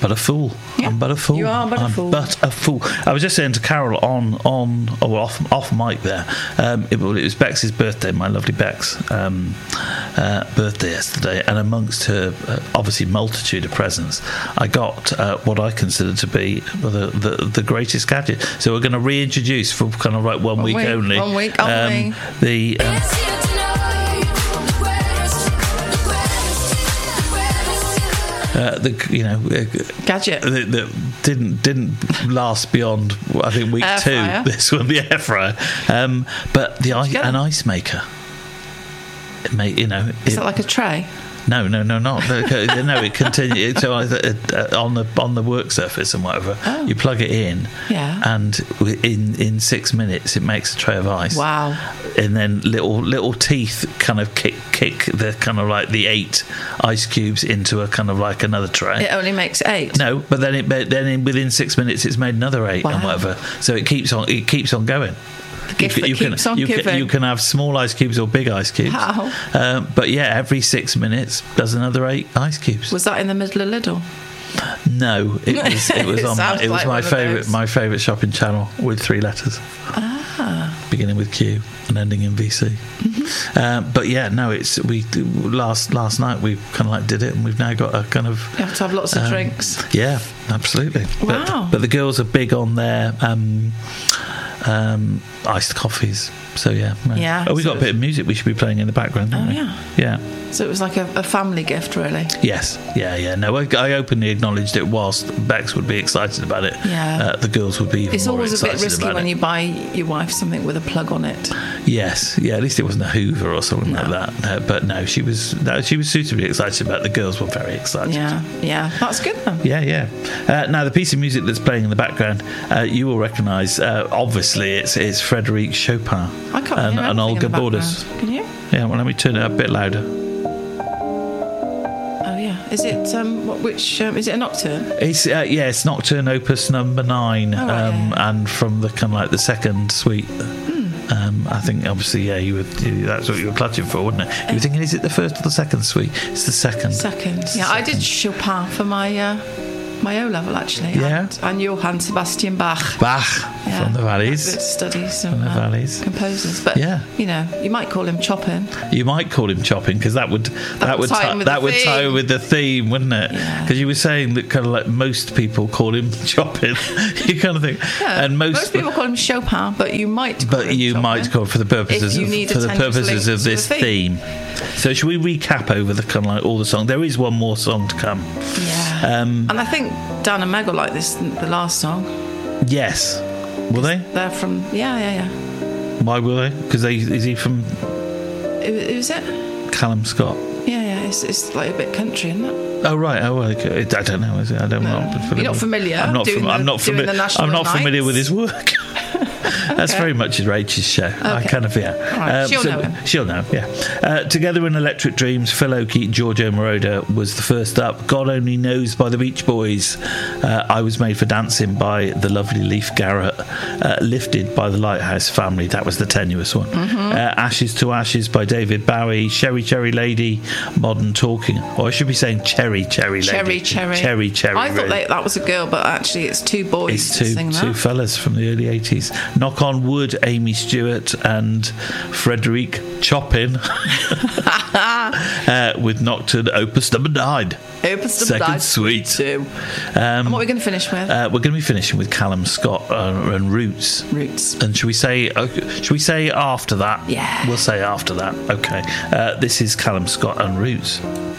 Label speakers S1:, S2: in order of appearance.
S1: but a fool.
S2: Yeah,
S1: I'm but a fool.
S2: you are but a
S1: I'm
S2: fool.
S1: but a fool. I was just saying to Carol off mic there. It was Bex's birthday, my lovely Bex, birthday yesterday, and amongst her obviously multitude of presents, I got what I consider to be the greatest gadget. So we're going to reintroduce for kind of like one week only.
S2: 1 week only.
S1: The
S2: gadget
S1: that didn't last beyond I think week
S2: air
S1: 2.
S2: fryer.
S1: This one, the air fryer, but an ice maker. It may,
S2: Is that like a tray?
S1: No, not. No, it continues. So on the work surface and whatever, you plug it in, and in 6 minutes it makes a tray of ice.
S2: Wow!
S1: And then little teeth kind of kick the kind of like the 8 ice cubes into a kind of like another tray.
S2: It only makes 8.
S1: No, but then within 6 minutes it's made another 8 and whatever. So it keeps on going.
S2: The gift that keeps on giving.
S1: You can have small ice cubes or big ice cubes.
S2: Wow.
S1: But yeah, every 6 minutes does another 8 ice cubes.
S2: Was that in the middle of Lidl?
S1: No, it was my favourite shopping channel with 3 letters. Beginning with Q and ending in VC. Mm-hmm. But yeah, no, last night we kind of like did it, and we've now got a kind of.
S2: You have to have lots of drinks.
S1: Yeah, absolutely.
S2: Wow.
S1: But the girls are big on their iced coffees. So yeah.
S2: Yeah.
S1: Oh, we got a bit of music we should be playing in the background, haven't we?
S2: Yeah.
S1: Yeah.
S2: So it was like a family gift, really.
S1: Yes. Yeah. No, I openly acknowledged it. Whilst Bex would be excited about it, the girls would be even
S2: It's
S1: more
S2: always a bit
S1: excited
S2: risky
S1: about
S2: when
S1: it.
S2: you buy your wife something with a plug on it.
S1: Yes. Yeah. At least it wasn't a Hoover or something like that. But no, she was suitably excited about it. The girls were very excited.
S2: Yeah. That's good then.
S1: Yeah. Now the piece of music that's playing in the background, you will recognise. Obviously, it's Frédéric Chopin.
S2: I can't hear
S1: and Olga Borders.
S2: Can you?
S1: Yeah, well, let me turn it up a bit louder.
S2: Oh yeah. Is it is it a nocturne?
S1: It's Nocturne Opus number 9, and from the kind of like the second suite. I think obviously, that's what you were clutching for, wasn't it? You were thinking, is it the first or the second suite? It's the second.
S2: Yeah, I did Chopin for my O level actually.
S1: Yeah.
S2: And Johann Sebastian Bach.
S1: From the Valleys.
S2: Good studies
S1: from the Valleys.
S2: Composers, but you might call him Chopin.
S1: You might call him Chopping, because that would tie in with the theme, wouldn't it? Because you were saying that kind of like most people call him Chopping. You kind of think, and most
S2: people call him Chopin, but you might call him Chopin
S1: might call for the purposes of this theme. So should we recap over the kind of like all the songs? There is one more song to come.
S2: Yeah. And I think Dan and Meg will like this, the last song.
S1: Yes. Will they?
S2: They're from yeah.
S1: Why will they? Because is he from?
S2: Who's it?
S1: Callum Scott.
S2: Yeah. It's like a bit country, isn't it?
S1: Oh right. Oh, okay. I don't know. Is it? I don't know.
S2: You're not familiar.
S1: I'm not familiar with his work. That's very much Rachel's show. Okay. I kind of,
S2: Right.
S1: She'll know, yeah. Together in Electric Dreams, Phil Oakey, Giorgio Moroder was the first up. God Only Knows by the Beach Boys. I Was Made for Dancing by the lovely Leif Garrett. Lifted by the Lighthouse Family. That was the tenuous one. Mm-hmm. Ashes to Ashes by David Bowie. Cherry Cherry Lady, Modern Talking. Or I should be saying Cherry Cherry Lady. Cherry Cherry.
S2: I thought that was a girl, but actually it's 2 boys.
S1: It's two fellas from the early 80s. Knock on Wood, Amy Stewart and Frédéric Chopin with Nocturne Opus number 9. Second suite.
S2: And what are we going to finish with?
S1: We're going to be finishing with Callum Scott and Roots. And should we say after that?
S2: Yeah.
S1: We'll say after that. Okay. This is Callum Scott and Roots.